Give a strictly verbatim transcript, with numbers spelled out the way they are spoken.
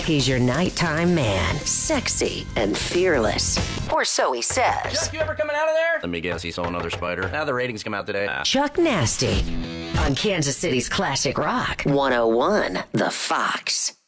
He's your nighttime man, sexy and fearless. Or so he says. Chuck, you ever coming out of there? Let me guess, he saw another spider. Now the ratings come out today. Ah. Chuck Nasty on Kansas City's classic rock. one oh one The Fox.